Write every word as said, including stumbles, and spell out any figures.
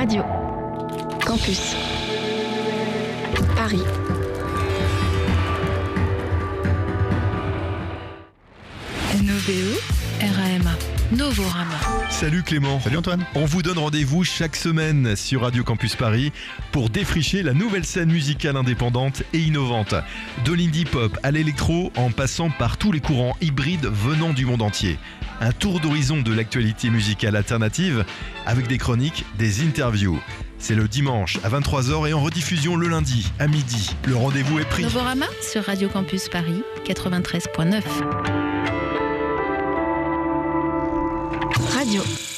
Radio Campus Paris. N O V E R A M A Novorama. Salut Clément. Salut Antoine. On vous donne rendez-vous chaque semaine sur Radio Campus Paris pour défricher la nouvelle scène musicale indépendante et innovante. De l'indie pop à l'électro en passant par tous les courants hybrides venant du monde entier. Un tour d'horizon de l'actualité musicale alternative avec des chroniques, des interviews. C'est le dimanche à vingt-trois heures et en rediffusion le lundi à midi. Le rendez-vous est pris. Novorama sur Radio Campus Paris quatre-vingt-treize neuf. Radio